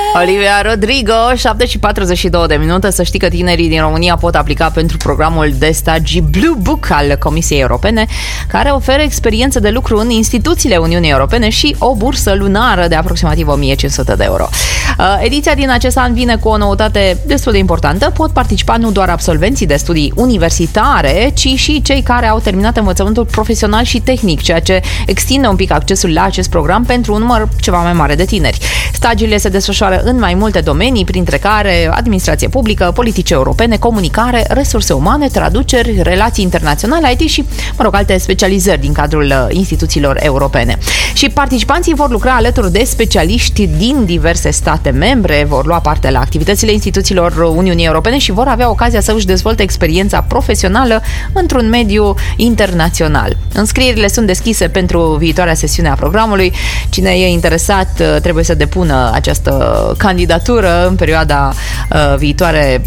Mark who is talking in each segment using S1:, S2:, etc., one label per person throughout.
S1: Olivia Rodrigo, 7:42. Să știi că tinerii din România pot aplica pentru programul de stagii Blue Book al Comisiei Europene, care oferă experiență de lucru în instituțiile Uniunii Europene și o bursă lunară de aproximativ 1500 de euro. Ediția din acest an vine cu o noutate destul de importantă. Pot participa nu doar absolvenții de studii universitare, ci și cei care au terminat învățământul profesional și tehnic, ceea ce extinde un pic accesul la acest program pentru un număr ceva mai mare de tineri. Stagiile se desfășoară în mai multe domenii, printre care administrație publică, politici europene, comunicare, resurse umane, traduceri, relații internaționale, IT și, alte specializări din cadrul instituțiilor europene. Și participanții vor lucra alături de specialiști din diverse state membre, vor lua parte la activitățile instituțiilor Uniunii Europene și vor avea ocazia să își dezvolte experiența profesională într-un mediu internațional. Înscrierile sunt deschise pentru viitoarea sesiune a programului. Cine e interesat trebuie să depună această candidatură în perioada viitoare,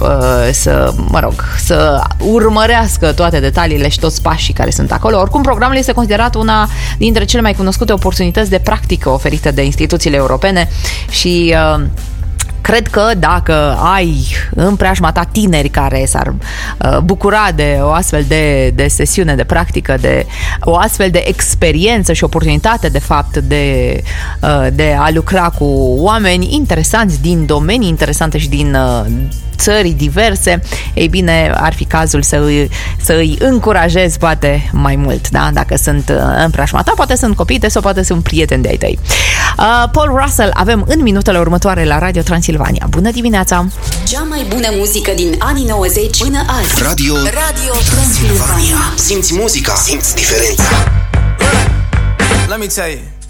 S1: să urmărească toate detaliile și toți pașii care sunt acolo. Oricum, programul este considerat una dintre cele mai cunoscute oportunități de practică oferite de instituțiile europene și cred că dacă ai în preajma ta tineri care s-ar bucura de o astfel de sesiune de practică, de o astfel de experiență și oportunitate, de fapt, de a lucra cu oameni interesanți din domenii interesante și din țări diverse, ei bine, ar fi cazul să îi încurajezi poate mai mult, da? Dacă sunt în preajma ta, poate sunt copii sau poate sunt prieteni de ai tăi. Paul Russell avem în minutele următoare la Radio Transilvania. Bună dimineața!
S2: Cea mai bună muzică din anii 90 până azi.
S3: Radio Transilvania. Simți muzica, simți diferența.
S4: Let me tell you.